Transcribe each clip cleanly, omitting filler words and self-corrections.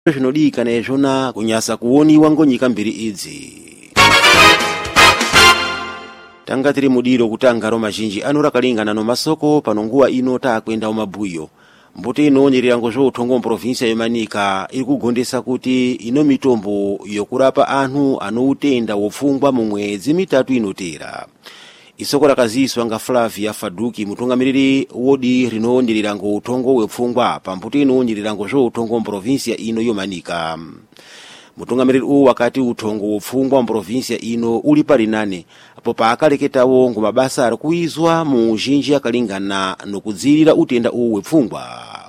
zvinodikana izvona kunyasa kuoniwa ngonyika mbiri idzi. Tanga tiri mudiro kuti angaro mazhinji anorakalingana nomasoko pano nguwa ino taakwenda umabhuyo. Mbuto inoonyerera ngozvoutongo muprovinsi yeManika iri kugondesa kuti ino mitombo yokurapa anhu anoutenda wopfungwa mumwedzi mitatu inotera. Isoko rakaziswa nga Flavia Faduki, mutungamiriri wodi rinoonyerera ngoutongo wepfungwa pambuto inoonyerera ngozvoutongo muprovinsi ino yoManika. Mutungamiriri uwu wakati utongo wopfungwa muprovinsi ino uli palinane apo paakaleketawo ngomabasa ari kuizwa mu zhinji yakalingana nokudziirira utenda uwu wepfungwa.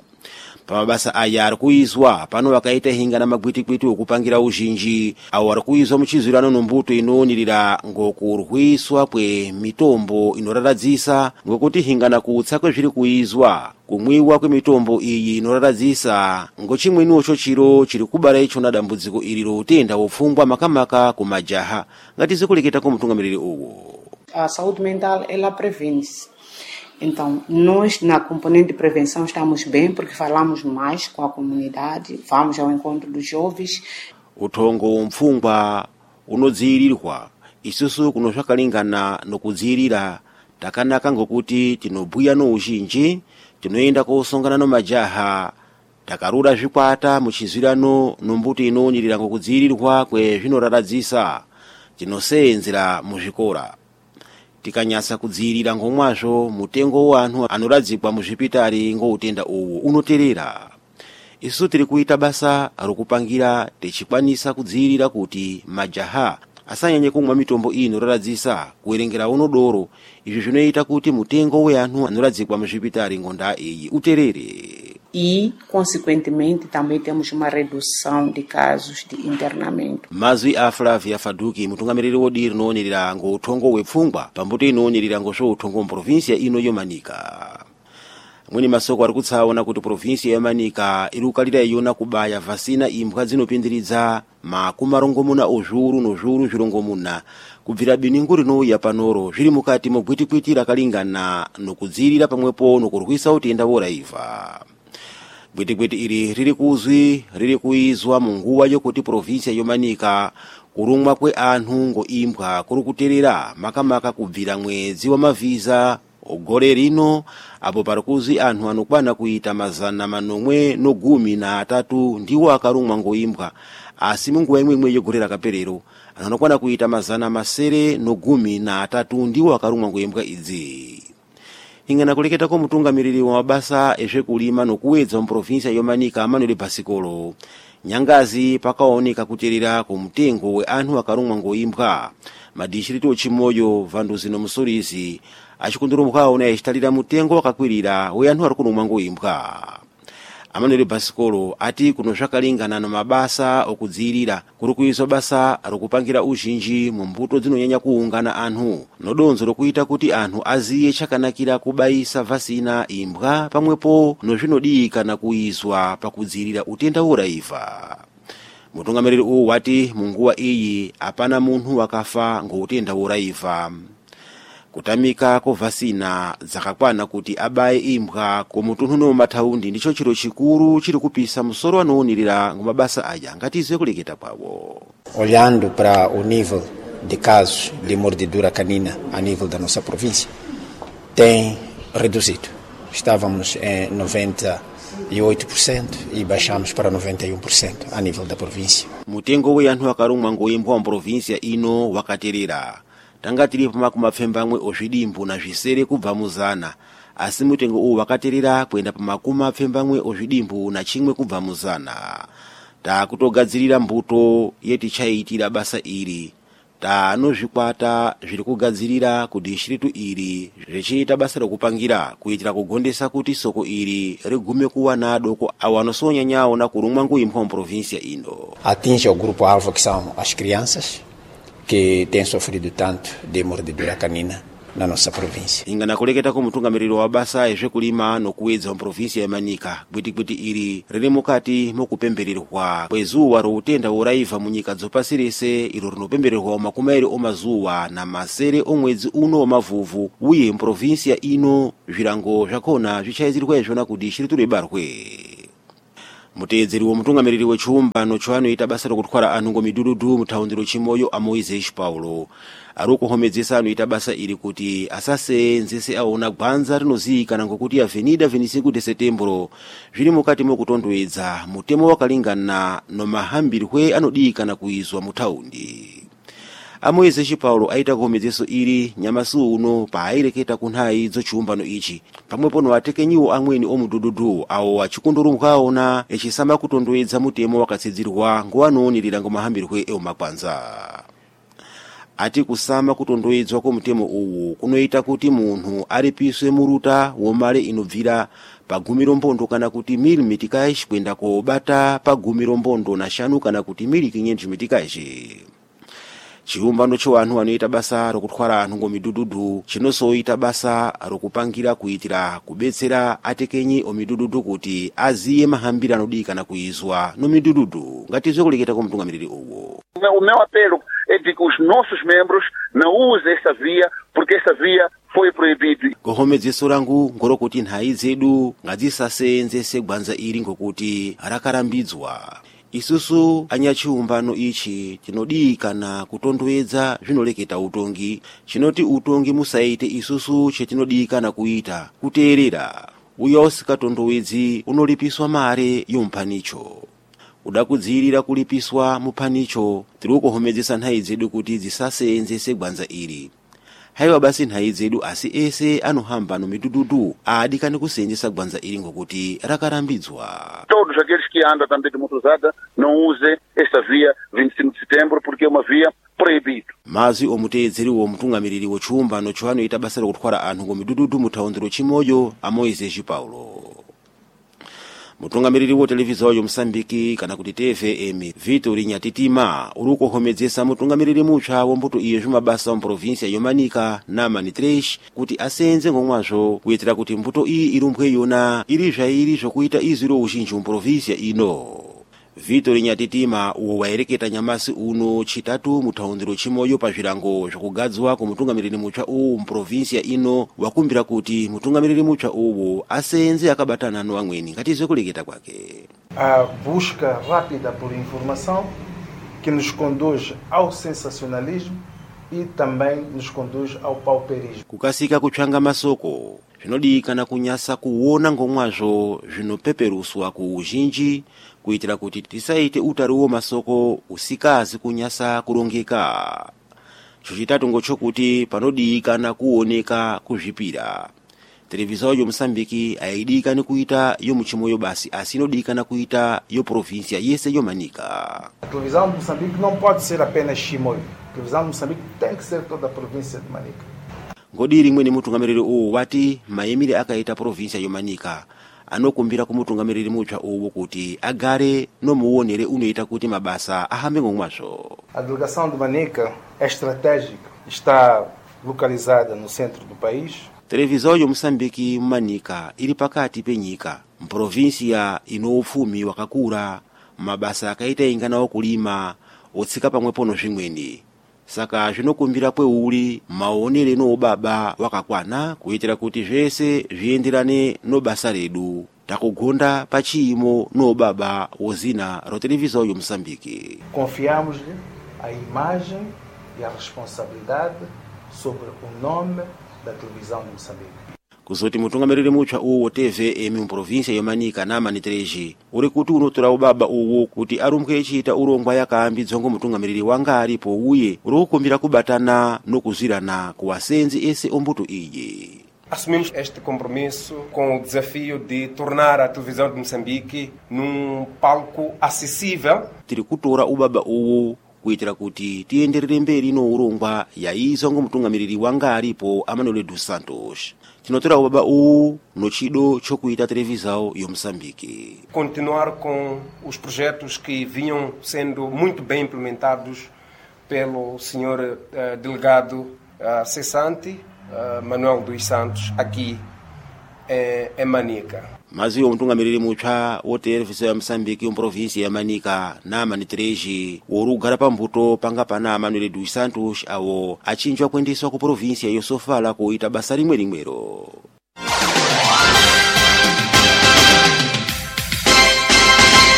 Pamabasa aya ari kuizwa pano wakaita hingana magwitikwiti okupangira uzhinji awo ari kuizwa muchizwirano nombuto inoonyerera ngokurwiswa kwe mitombo inoraradzisa ngokuti hingana kutsa kwezviri kuizwa kumwiwa kwemitombo iyi inoraradzisa ngochimweniwo chiro chiri kubara ichona dambudziko iri routenda wopfungwa makamaka kumajaha. Ngatize kuleketa ko mutungamiriri uwu. A saúde mental ela previne-se. Então, nós na componente de prevenção estamos bem porque falamos mais com a comunidade, vamos ao encontro dos jovens. Utongo mpfungwa unodziirirwa isusu kuno zvakalingana nokudziirira takanaka ngokuti tinobhuya nouzhinji, tinoenda kosongana nomajaha, takarura zvikwata muchizwirano nombuto inoonyerera ngokudziirirwa kwezvinoraradzisa, tinoseenzera muzvikora. Tikanyasa kudziirira ngomwazvo mutengo wanhu anoradzikwa muzvipitari ngoutenda uwu unoterera. Isu tiri kuita basa rokupangira techikwanisa kudziirira kuti majaha asanyanye kumwa mitombo iyi inoraradzisa kuwerengera unodoro. Izvi zvinoita kuti mutengo weanhu anoradzikwa muzvipitari ngonda iyi uterere. E, consequentemente, também temos uma redução de casos de internamento. Mazwi a Flavia Faduki, mutungamiriri wodi rinoonyerera ngoutongo wepfungwa pambuto inoonyerera ngozvoutongo muprovinsi ino yoManika. Mwini masoko ari kutsaona kuti provinsi yeManika iri kukalira iyona kubaya vhasina imbwa dzinopindiridza makumarongomuna ozvuru nozvuru zvirongomuna kubvira biningu rinouya panoro zviri mukati mogwitikwiti rakalingana nokudziirira pamwepo nokurwisa utenda woraiva. Gwitikwiti iri riri kuizwa munguwa yokuti provinsi yoManika kurumwa kweanhu ngoimbwa kuri kuterera makamaka kubvira mwedzi wamavhiza ogore rino apo parikuzi anhu anokwana kuita 813 ndiwo akarumwa ngoimbwa, asi munguwa imwe yogore rakaperero anhu anokwana kuita 913 ndiwo akarumwa ngoimbwa idzi. Ingana kuleketa ko mutungamiriri wa mabasa ezvekulima nokuwedza muprovinsi yoManika Manuel Basikolo, nyangazi pakaoneka kuterera kumutengo weanhu akarumwa ngoimbwa madishiriti ochimoyo Vanduzi nomusorizi achikundurumwawo achitalira mutengo wakakwirira weanhu ari kurumwa ngoimbwa. Manuel Basikolo ati kuno zvakalingana nomabasa okudziirira kuri kuizwa basa rokupangira uzhinji mumbuto dzinonyanya kuungana anhu nodonzo rokuita kuti anhu aziye chakanakira kubaisa vhasina imbwa pamwepo nozvinodikana kuizwa pakudziirira utenda woraiva. Mutungamiriri uwu wati munguwa iyi apana munhu wakafa ngoutenda woraiva. Kutamika kovhasina dzakakwana kuti abaye imbwa kumutunhu nomumathaundi ndicho chiro chikuru chiri kupisa musoro anoonirira ngomabasa aya. Ngatize kuleketa kwawo. Olhando para o nível de casos de mordedura canina a nível da nossa província, tem reduzido. Estávamos em 98% e baixamos para 91% a nível da província. Mutengo weanhu akarumwa ngoimbwa muprovinsi ino wakaterera. Tanga tiri pamakumi ozvidimbu na zvisere kubva muzana, asi mutengo uwu wakaterera kuenda pamakumi ozvidimbu na chimwe kubva muzana. Takutogadzirira mbuto yetichaitira basa iri. Tanozvikwata zviri kugadzirira kudishiritu iri zvichiita basa rokupangira kuitira kugondesa kuti soko iri rigume kuwana doko awo anosonyanyawo na kurumwa ngoimbwa muprovinsi ino. Atinge o grupo alvo que são as crianças que têm sofrido tanto de mordedura canina na nossa província. Ingana kuleketa ko mutungamiriri wa basa ezvekulima nokuwedza muprovinsi yeManika, gwitikwiti iri riri mukati mokupembererwa kwezuwa routenda woraiva munyika dzopasi rese iro rinopembererwa makumairi omazuwa na masere omwedzi uno wamavhuvhu uye muprovinsi ino zvirango zvakona zvichaizirwa izvona kuti shiri turebarwe. mutedzeri wa mutungamiriri wechiumbano choanoita basa rokutwara anthu ngomidududu muthaundiro chimoyo a Moises Paulo arikuhomedzesa anoita basa ili kuti asaseenzese aona gwanza rinoziyikana ngokuti Avenida 25 de Setembro zviri mukati mokutondwedza mutemo wakalingana nomahambirwe anodiyikana kuizwa muthaundi. A Moises Paulo aita kuhomedzeso ili nyamasu uno paayireketa kunthawi zochiumbano ichi pamwepo nowatekenyiwo amweni omudududu awo achikundulumwa aona echisamba kutondwedza mutemo wakatsidzirwa ngowanoonelera ngomahambirwe eumagwanza. Ati kusamba kutondwedzwa kwa mutemo uwu kunoita kuti munthu alipiswe muruta womale inobvira pa 10 kana kuti milimitikayi kwenda kobata pa 15 kana kuti milimitikayi. Chiumbano choanthu anoita basa rokutwara anthu ngomidududu chinosoita basa rokupangira kuitira kubetsera atekenyi omidududu kuti aziye mahambiro anodiyikana kuizwa nomidududu ngati zokuleketa kwa mtungamiriri uwo. O meu apelo é de que os nossos membros não usem essa via, porque essa via foi proibida. Kuhomedzeso rangu ngorokuti nthawi zedu ngadzisaseenzese gwanza ili ngokuti rakarambidzwa. Isusu anyachiumbano ichi tinodiyikana kutondwedza zvinoleketa utongi, chinoti utongi musaite isusu chetinodiyikana kuita kuteerera. Uyo usikatondwedzi unolipiswa mare yomphanicho. Kuda kudziirira kulipiswa muphanicho tiri kuhomedzesa nthawi zedu kuti zisaseenzese gwanza ili. Haiwa basi nthawi zedu asi ese anohamba nomidududu adikane kuseenzesa gwanza ili ngokuti rakarambidzwa. Todos aqueles que andam também de motosada não usem essa via 25 de setembro porque é uma via proibida. Mazi omutedzeri wa mutungamiriri wechiumbano choanoita basa rokutwara anthu ngomidududu muthaundiro chimoyo a Moises Paulo. Mutungamiriri wa televiziyo ya Msambiki kana kuti TVM Vitor Nyatitima urikuhomedzesa mutungamiriri mutsva wombuto iyo zvimabasa mprovinsia yomanika Namani 3 kuti asenze ngomwazvo kuitira kuti mbuto iyi irumbwe yona iri zvairi zvokuita iziro uzhinji mprovinsia ino. Vitor Nyatitima uwo wayereketa nyamasi uno chitatu muthaundiro chimoyo pa zvirango zvokugadzwa kumutungamiriri mutsva uwu mprovinsia ino wakumbira kuti mutungamiriri mutsva uwu asenze akabatana no amweni ngati zokuleketa kwake. A busca rápida por informação que nos conduz ao sensacionalismo e também nos conduz ao pauperismo. Kukasika kutsvanga masoko zvinodiyikana kunyasa kuona ngomwazvo zvinopeperuswa ku uzhinji kuitira kuti tisaite utariwo masoko usikazi kunyasa kurongeka. Chochitatu ngochokuti panodiyikana kuoneka kuzvipira. Televiziyo yo Msambiki ayidikana kuita yo muchimoyo basi asinodiyikana kuita yo provinsia yese yomanika. A televisão de Moçambique não pode ser apenas Chimoio. A televisão de Moçambique tem que ser toda a província de Manica. Ngodiri mweni mutungamiriri uwu wati mayemire akaita provinsia yomanika anokumbira kumutungamiriri mutsva uwu kuti agare nomuonere unoita kuti mabasa ahambe ngomwazvo. A delegação de Manica é estratégica, está localizada no centro do país. Televiziyo yo Msambiki Manika iri pakati penyika, mprovinsia ino ufumi wakakura, mabasa akaita inganawo kulima, otsika pamwepo no zvimweni. Saka zvinokumbira kweuli maonere no baba wakakwana kuitira kuti zvese zvienderane no basa redu. Takugonda pachimo no baba wozina ro televiziyo yo Msambiki. Confiamos-lhe a imagem e a responsabilidade sobre o nome da televisão de Moçambique. Kuzoti mutungamiriri mutsva uwo TVM mprovinsia yomanika Namani 3 uri kuti unotora ubaba uwo kuti arumbwe echita urongwa yakaambidzwa ngomutungamiriri wanga alipo uye uri kukumbira kubatana nokuzvirana kuwasenzi ese ombuto iyi. Assumimos este compromisso com o desafio de tornar a televisão de Moçambique num palco acessível. Tiri kutora ubaba uwo kuitira kuti tienderere mberi no urongwa yaizwa ngomutungamiriri wanga alipo Manuel dos Santos. Tinotora ubaba uwu no chido chokuita televisão yo Moçambique. Continuar com os projetos que vinham sendo muito bem implementados pelo senhor delegado cessante Manuel dos Santos aqui em Manica. Mas o mutungamiriri mutsva wo televisão ya Moçambique mprovinsia ya Manika Namani 3 urugara pambuto panga pana Manuel dos Santos awo achinjwa kuendeswa ku provinsia yosofala kuita basa limwe limwero.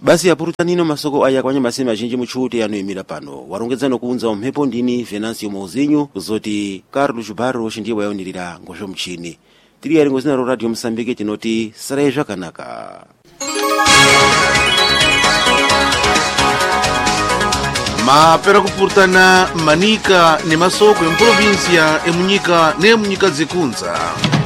basi apurutanino masoko aya kwanya masema achinji mutchuti anoyimira pano warongedzano kuunza umphepo ndini Venancio Mauzinho kuzoti Carlos Barros ndiye wayonirira ngozvo mchini tiri yaringo zinaro Radio Msambike tinoti sarai zvakanaka. mapera kupurutana manika ne masoko emprovinsia emunyika nemunyika dzikunza.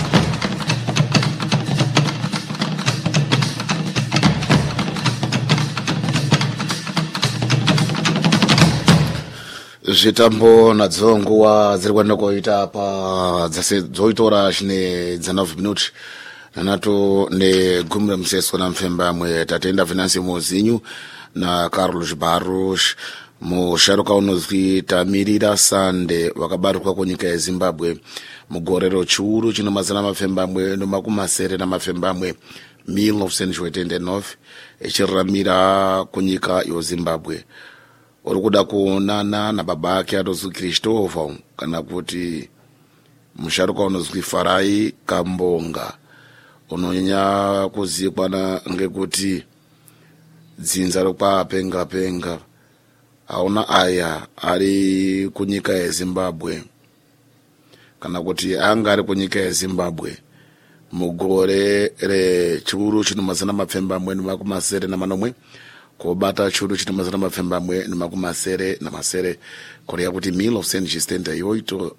zvitambo nadzo nguva dziri kuenda kuita pa dzoitora chine dza 9 minuti nanato negumi remuseswa na mfemba amwe tatenda Venancio Mauzinho na Carlos Barros musharuka unozwi tamirira sande wakabaruka kunyika yeZimbabwe mugorero chiuru chino mazana mafemba amwe nomakumasere na mafemba amwe 1989 echiramira kunyika yeZimbabwe. Uri kuda kuonana na baba ake atozwi Christopher kana kuti musharuka unozwi Farai Kambonga unonyanya kuzikwana ngekuti dzinza rokwa penga penga auna aya ari kunyika yeZimbabwe kana kuti anga ari kunyika yeZimbabwe mugore rechiuru chino mazana mapfemba amwe nemakumasere namanomwe kobata chiuru chino mazana mapfemba amwe nemakumasere namasere korea kuti 1978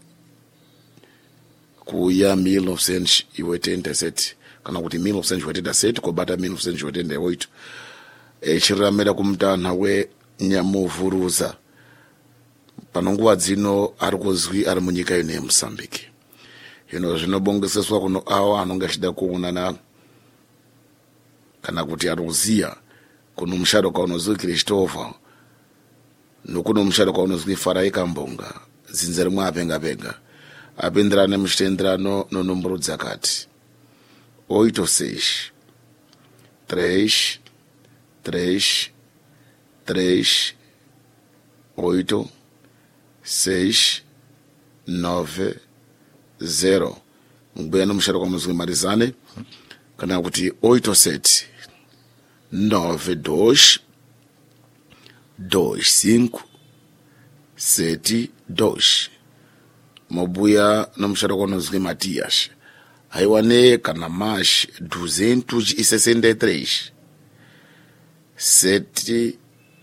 kuya 1987 kana kuti 1987 kobata 1988 echiramira kumutana we Nyamuvuruza panonguva dzino ari kuzwi ari munyika ino yeMozambique. Hino zvinobongeseswa kuno awo anonga achida kuonana kana kuti ari kuziya kuno musharuka unozwi Christopher nokuno musharuka unozwi Farai Kambonga dzinza rimwe apenga penga apindirane muchitenderano nonomboro dzakati 86 3 3 3 8 6 9 0 mgwena musharuka unozwi Marizane kana kuti 87 9 2 5 7 2 mobuya na musharuka unozwi Matias haiwane kana mash 263 7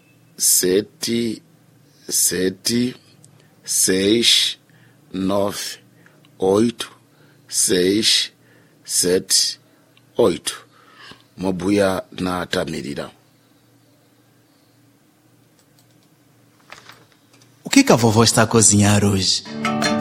7 7 6 9 8 6 7 8 mobuya na tamirira. O que a vovó está a cozinhar hoje?